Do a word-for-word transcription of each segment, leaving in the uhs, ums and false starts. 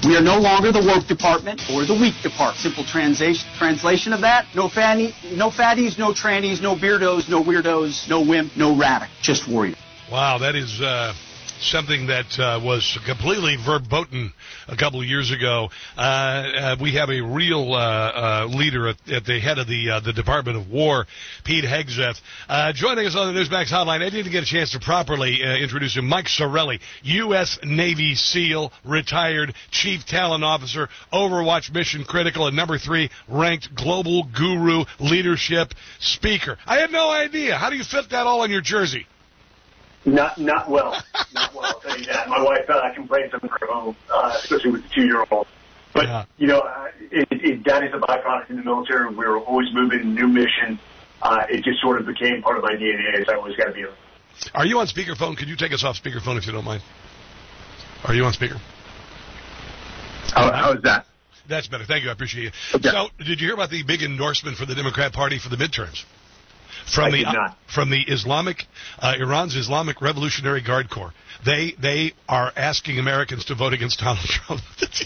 We are no longer the woke department or the weak department. Simple translation translation of that, no fatty, no fatties, no trannies, no beardos, no weirdos, no wimp, no radic, just warrior. Wow, that is uh, something that uh, was completely verboten a couple of years ago. Uh, uh, we have a real uh, uh, leader at, at the head of the uh, the Department of War, Pete Hegseth, uh, joining us on the Newsmax hotline. I didn't get a chance to properly uh, introduce him. Mike Sarraille, U S Navy SEAL, retired Chief Talent Officer, Overwatch Mission Critical, and number three ranked Global Guru Leadership Speaker. I had no idea. How do you fit that all on your jersey? Not not well. Not well, I'll tell you that. My wife thought I can play something at home, uh, especially with the two-year-old. But, yeah. you know, uh, it, it, that is a byproduct in the military. We were always moving, new mission. Uh, it just sort of became part of my D N A, so I always got to be around. Are you on speakerphone? Could you take us off speakerphone if you don't mind? Are you on speaker? How, how is that? That's better. Thank you. I appreciate it. Okay. So, did you hear about the big endorsement for the Democrat Party for the midterms? From I the did not. from the Islamic uh, Iran's Islamic Revolutionary Guard Corps, they they are asking Americans to vote against Donald Trump.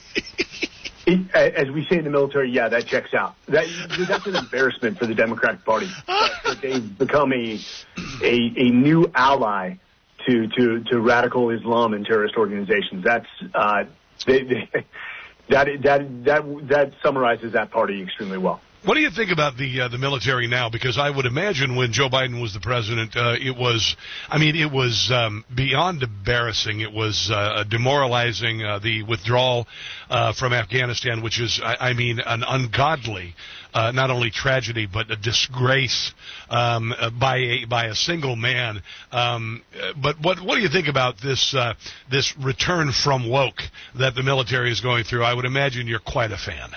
it, as we say in the military, yeah, that checks out. That, that's an embarrassment for the Democratic Party. That they've become a, a a new ally to to to radical Islam and terrorist organizations. That's uh, they, they, that that that that summarizes that party extremely well. What do you think about the uh, the military now? Because I would imagine when Joe Biden was the president, uh, it was, I mean, it was um, beyond embarrassing. It was uh, demoralizing, uh, the withdrawal uh, from Afghanistan, which is, I, I mean, an ungodly, uh, not only tragedy, but a disgrace um, uh, by a by a single man. Um, but what what do you think about this uh, this return from woke that the military is going through? I would imagine you're quite a fan.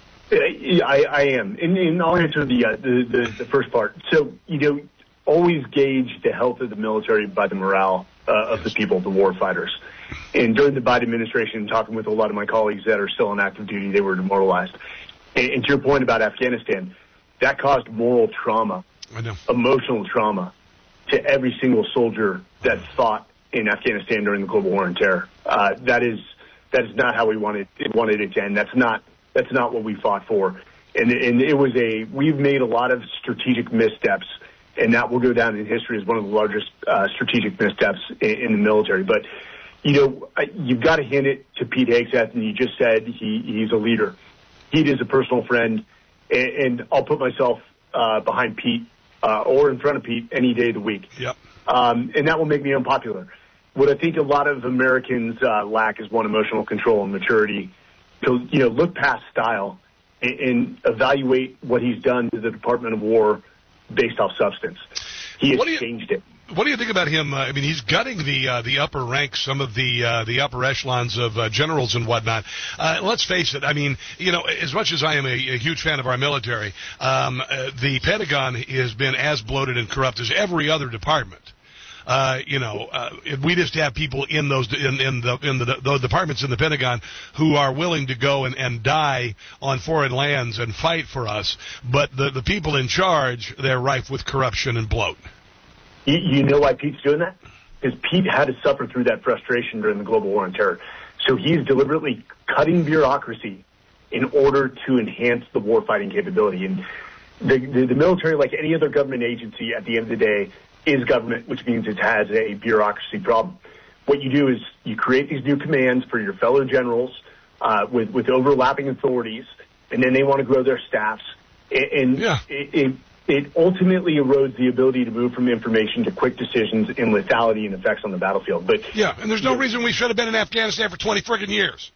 I, I am. And, and I'll answer the, uh, the, the the first part. So, you know, always gauge the health of the military by the morale uh, of the people, the war fighters. And during the Biden administration, talking with a lot of my colleagues that are still on active duty, they were demoralized. And, and to your point about Afghanistan, that caused moral trauma, I know. emotional trauma to every single soldier that fought in Afghanistan during the global war on terror. Uh, that is that is not how we wanted it, wanted it to end. That's not That's not what we fought for. And, and it was a, we've made a lot of strategic missteps, and that will go down in history as one of the largest uh, strategic missteps in, in the military. But, you know, you've got to hand it to Pete Hegseth, and you just said he, he's a leader. Pete is a personal friend, and, and I'll put myself uh, behind Pete uh, or in front of Pete any day of the week. Yep. Um, and that will make me unpopular. What I think a lot of Americans uh, lack is one, emotional control and maturity. So, you know, look past style and, and evaluate what he's done to the Department of War based off substance. He has you, changed it. What do you think about him? Uh, I mean, he's gutting the uh, the upper ranks, some of the uh, the upper echelons of uh, generals and whatnot. Uh, let's face it. I mean, you know, as much as I am a, a huge fan of our military, um, uh, the Pentagon has been as bloated and corrupt as every other department. Uh, you know, uh, we just have people in those in, in the in the those departments in the Pentagon who are willing to go and, and die on foreign lands and fight for us. But the the people in charge, they're rife with corruption and bloat. You, you know why Pete's doing that? Because Pete had to suffer through that frustration during the global war on terror. So he's deliberately cutting bureaucracy in order to enhance the warfighting capability. And the, the the military, like any other government agency, at the end of the day, is government, which means it has a bureaucracy problem. What you do is you create these new commands for your fellow generals uh, with, with overlapping authorities, and then they want to grow their staffs. And, and yeah. it, it, it ultimately erodes the ability to move from information to quick decisions in lethality and effects on the battlefield. But yeah, and there's no reason we should have been in Afghanistan for twenty friggin' years.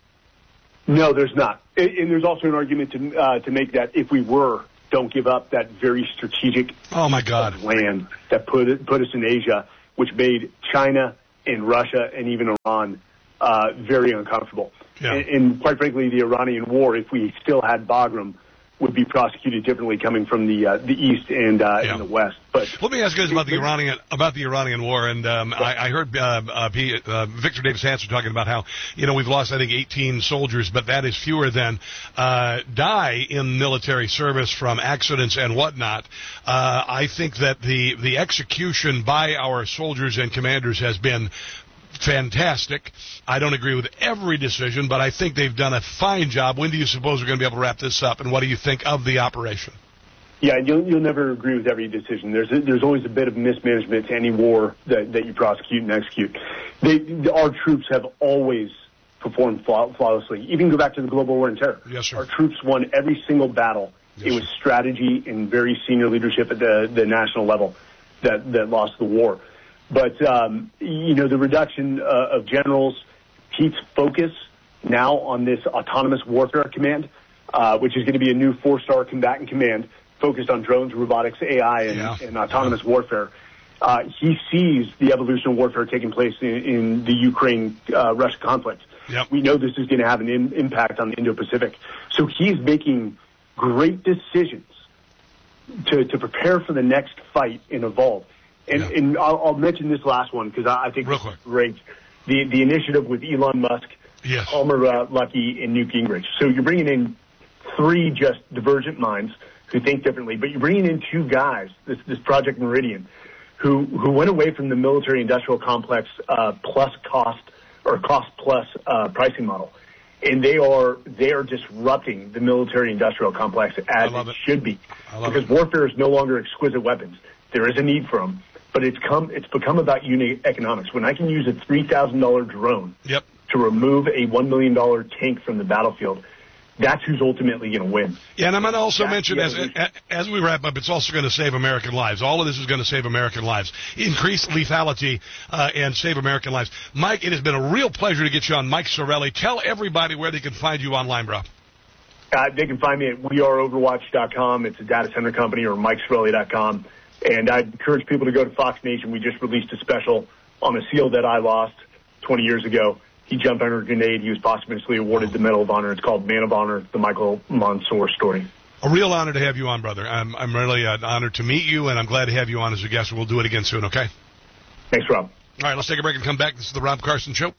No, there's not. And, and there's also an argument to uh, to make that if we were, don't give up that very strategic oh my God. land that put it, put us in Asia, which made China and Russia and even Iran uh, very uncomfortable. Yeah. And, and quite frankly, the Iranian war, if we still had Bagram, would be prosecuted differently coming from the uh, the east and uh, yeah. and the west. But let me ask you guys about the Iranian about the Iranian war, and um, I, I heard uh, uh, P, uh, Victor Davis Hanson talking about how you know we've lost I think eighteen soldiers, but that is fewer than uh, die in military service from accidents and whatnot. Uh, I think that the the execution by our soldiers and commanders has been fantastic. I don't agree with every decision, but I think they've done a fine job. When do you suppose we're going to be able to wrap this up, and what do you think of the operation? Yeah, you'll, you'll never agree with every decision. There's a, there's always a bit of mismanagement to any war that, that you prosecute and execute. They, our troops have always performed flaw, flawlessly. Even go back to the global war on terror. Yes, sir. Our troops won every single battle. Yes, it was sir. strategy and very senior leadership at the, the national level that, that lost the war. But, um, you know, the reduction uh, of generals, Pete's focus now on this autonomous warfare command, uh, which is going to be a new four-star combatant command focused on drones, robotics, A I, and, yeah. and autonomous yeah. warfare. Uh, he sees the evolution of warfare taking place in, in the Ukraine-Russia uh, conflict. Yep. We know this is going to have an in, impact on the Indo-Pacific. So he's making great decisions to, to prepare for the next fight and evolve. And, yeah. and I'll, I'll mention this last one because I, I think it's great. The, the initiative with Elon Musk, yes. Palmer uh, Luckey, and Newt Gingrich. So you're bringing in three just divergent minds who think differently, but you're bringing in two guys, this, this Project Meridian, who, who went away from the military-industrial complex uh, plus cost or cost plus uh, pricing model, and they are they are disrupting the military-industrial complex as it, it should be, because it. warfare is no longer exquisite weapons. There is a need for them, but it's come it's become about unit economics. When I can use a three thousand dollar drone yep. to remove a one million dollar tank from the battlefield, that's who's ultimately going to win. Yeah, and I'm going to also that's mention, as, evolution. as we wrap up, it's also going to save American lives. All of this is going to save American lives, increase lethality, uh, and save American lives. Mike, it has been a real pleasure to get you on. Mike Sarraille. Tell everybody where they can find you online, bro. Uh, they can find me at we are overwatch dot com. It's a data center company, or mike sarraille dot com. And I encourage people to go to Fox Nation. We just released a special on a SEAL that I lost twenty years ago. He jumped under a grenade. He was posthumously awarded the Medal of Honor. It's called Man of Honor, the Michael Mansour story. A real honor to have you on, brother. I'm, I'm really uh, honored to meet you, and I'm glad to have you on as a guest. We'll do it again soon, okay? Thanks, Rob. All right, let's take a break and come back. This is the Rob Carson Show.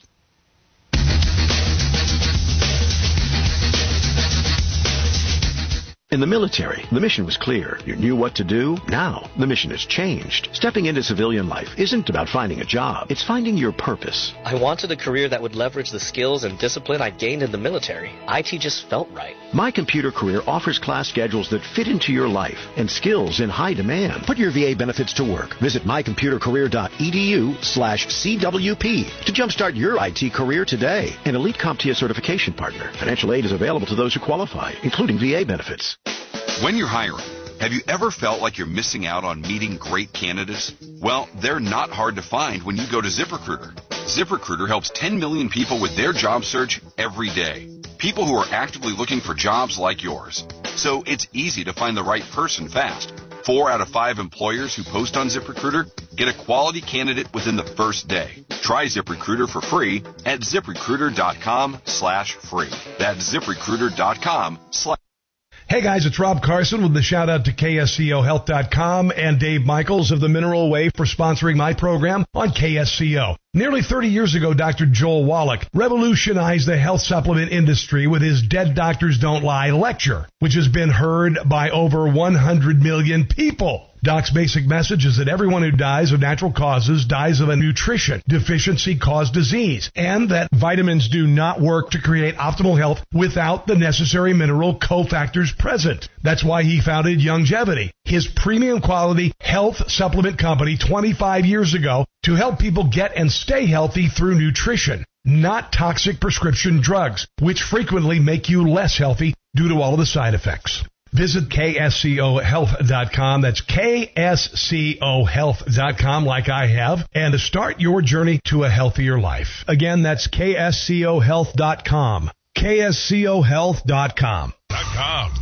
In the military, the mission was clear. You knew what to do. Now, the mission has changed. Stepping into civilian life isn't about finding a job. It's finding your purpose. I wanted a career that would leverage the skills and discipline I gained in the military. I T just felt right. My Computer Career offers class schedules that fit into your life and skills in high demand. Put your V A benefits to work. Visit my computer career dot e d u slash C W P to jumpstart your I T career today. An Elite CompTIA certification partner. Financial aid is available to those who qualify, including V A benefits. When you're hiring, have you ever felt like you're missing out on meeting great candidates? Well, they're not hard to find when you go to ZipRecruiter. ZipRecruiter helps ten million people with their job search every day. People who are actively looking for jobs like yours. So it's easy to find the right person fast. Four out of five employers who post on ZipRecruiter get a quality candidate within the first day. Try ZipRecruiter for free at ZipRecruiter.com slash free. That's ZipRecruiter.com slash Hey guys, it's Rob Carson with the shout out to K S C O health dot com and Dave Michaels of the Mineral Way for sponsoring my program on K S C O. Nearly thirty years ago, Doctor Joel Wallach revolutionized the health supplement industry with his Dead Doctors Don't Lie lecture, which has been heard by over one hundred million people. Doc's basic message is that everyone who dies of natural causes dies of a nutrition deficiency caused disease, and that vitamins do not work to create optimal health without the necessary mineral cofactors present. That's why he founded Youngevity, his premium quality health supplement company twenty-five years ago, to help people get and stay healthy through nutrition, not toxic prescription drugs, which frequently make you less healthy due to all of the side effects. Visit K S C O health dot com. That's K S C O health dot com, like I have, and to start your journey to a healthier life. Again, that's K S C O health dot com. K S C O health dot com. .com.